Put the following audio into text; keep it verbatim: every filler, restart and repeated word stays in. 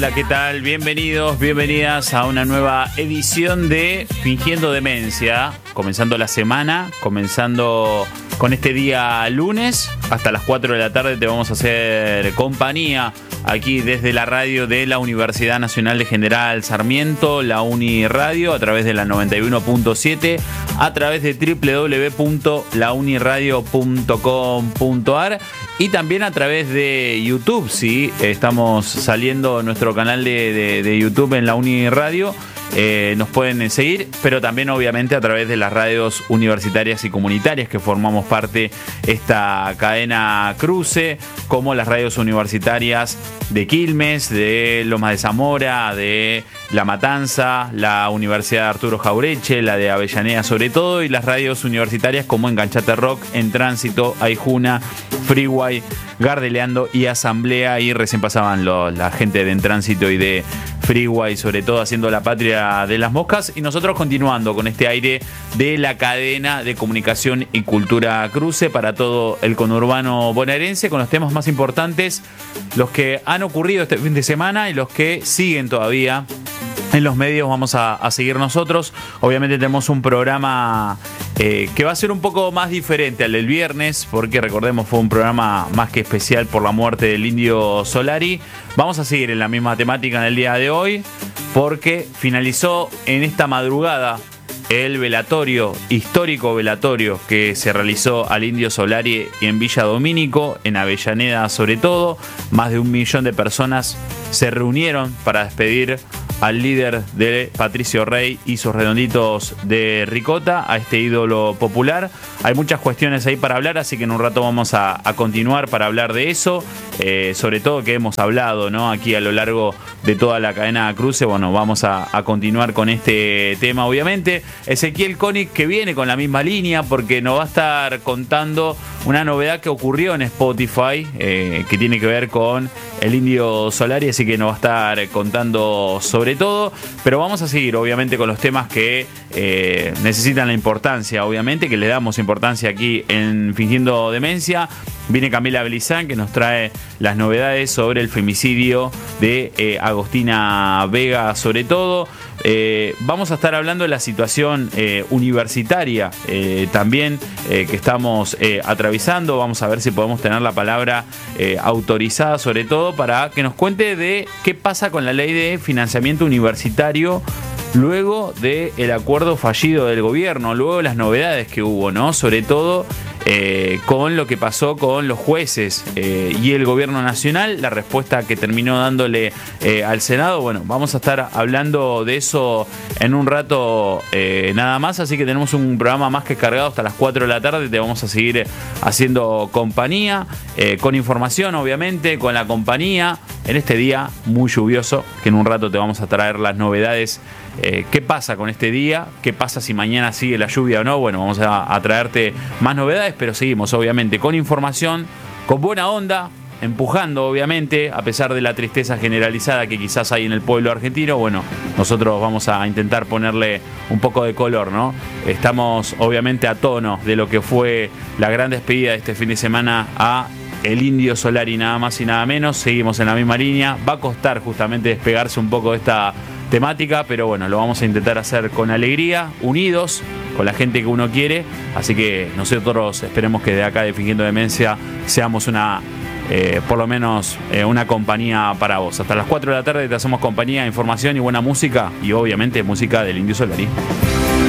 Hola, ¿qué tal? Bienvenidos, bienvenidas a una nueva edición de Fingiendo Demencia. Comenzando la semana, comenzando con este día lunes. Hasta las cuatro de la tarde te vamos a hacer compañía aquí desde la radio de la Universidad Nacional de General Sarmiento, la Uniradio, a través de la noventa y uno punto siete, a través de doble u doble u doble u punto la uniradio punto com punto a r y también a través de YouTube, sí, estamos saliendo nuestro canal de, de, de YouTube en la Uniradio. Eh, nos pueden seguir, pero también obviamente a través de las radios universitarias y comunitarias que formamos parte esta cadena Cruce, como las radios universitarias de Quilmes, de Lomas de Zamora, de La Matanza, la Universidad de Arturo Jaureche, la de Avellaneda sobre todo, y las radios universitarias como Enganchate Rock, En Tránsito, Aijuna, Freeway, Gardeleando y Asamblea. Y recién pasaban los, la gente de En Tránsito y de Freeway, sobre todo haciendo la patria de las moscas, y nosotros continuando con este aire de la cadena de comunicación y cultura Cruce para todo el conurbano bonaerense, con los temas más importantes, los que han ocurrido este fin de semana y los que siguen todavía en los medios. Vamos a, a seguir nosotros. Obviamente tenemos un programa eh, que va a ser un poco más diferente al del viernes, porque recordemos fue un programa más que especial por la muerte del Indio Solari. Vamos a seguir en la misma temática en el día de hoy, porque finalizó en esta madrugada el velatorio, histórico velatorio que se realizó al Indio Solari en Villa Domínico, en Avellaneda sobre todo. Más de un millón de personas se reunieron para despedir al líder de Patricio Rey y sus redonditos de ricota, a este ídolo popular. Hay muchas cuestiones ahí para hablar, así que en un rato vamos a, a continuar para hablar de eso, eh, sobre todo que hemos hablado, ¿no?, aquí a lo largo de toda la cadena Cruce. Bueno, vamos a, a continuar con este tema, obviamente. Ezequiel Koenig, que viene con la misma línea, porque nos va a estar contando una novedad que ocurrió en Spotify, eh, que tiene que ver con el Indio Solari, así que nos va a estar contando sobre todo. Pero vamos a seguir obviamente con los temas que eh, necesitan la importancia, obviamente, que le damos importancia aquí en Fingiendo Demencia. Viene Camila Belizán, que nos trae las novedades sobre el femicidio de eh, Agostina Vega, sobre todo. Eh, vamos a estar hablando de la situación eh, universitaria eh, también eh, que estamos eh, atravesando. Vamos a ver si podemos tener la palabra eh, autorizada, sobre todo para que nos cuente de qué pasa con la ley de financiamiento universitario luego del acuerdo fallido del gobierno, luego de las novedades que hubo, ¿no? Sobre todo eh, con lo que pasó con los jueces eh, y el gobierno nacional, la respuesta que terminó dándole eh, al Senado. Bueno, vamos a estar hablando de eso en un rato eh, nada más, así que tenemos un programa más que cargado hasta las cuatro de la tarde. Te vamos a seguir haciendo compañía, eh, con información obviamente, con la compañía en este día muy lluvioso, que en un rato te vamos a traer las novedades. Eh, ¿Qué pasa con este día? ¿Qué pasa si mañana sigue la lluvia o no? Bueno, vamos a, a traerte más novedades, pero seguimos obviamente con información, con buena onda, empujando obviamente, a pesar de la tristeza generalizada que quizás hay en el pueblo argentino. Bueno, nosotros vamos a intentar ponerle un poco de color, ¿no? Estamos obviamente a tono de lo que fue la gran despedida de este fin de semana a el Indio Solari, nada más y nada menos. Seguimos en la misma línea. Va a costar justamente despegarse un poco de esta temática, pero bueno, lo vamos a intentar hacer con alegría, unidos, con la gente que uno quiere. Así que nosotros esperemos que de acá de Fingiendo Demencia seamos una, eh, por lo menos eh, una compañía para vos. Hasta las cuatro de la tarde te hacemos compañía, información y buena música, y obviamente música del Indio Solari.